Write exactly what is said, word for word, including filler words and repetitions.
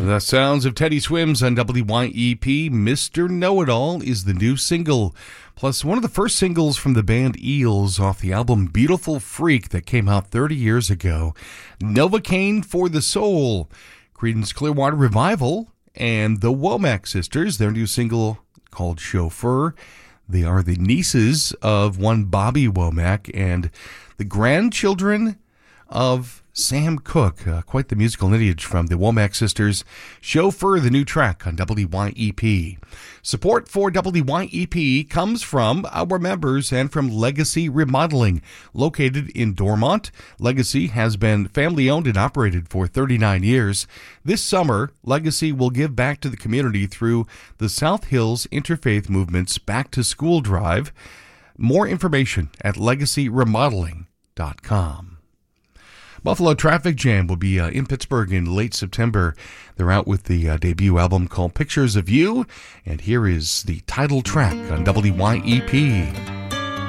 The sounds of Teddy Swims on W Y E P. Mister Know-It-All is the new single, plus one of the first singles from the band Eels off the album Beautiful Freak that came out thirty years ago. Novocaine for the Soul, Creedence Clearwater Revival, and the Womack Sisters, their new single called Chauffeur. They are the nieces of one Bobby Womack and the grandchildren of Sam Cooke. Uh, quite the musical lineage from the Womack Sisters. Chauffeur, the new track on W Y E P. Support for W Y E P comes from our members and from Legacy Remodeling. Located in Dormont, Legacy has been family-owned and operated for thirty-nine years. This summer, Legacy will give back to the community through the South Hills Interfaith Movement's Back to School Drive. More information at legacy remodeling dot com. Buffalo Traffic Jam will be uh, in Pittsburgh in late September. They're out with the uh, debut album called Pictures of You, and here is the title track on W Y E P.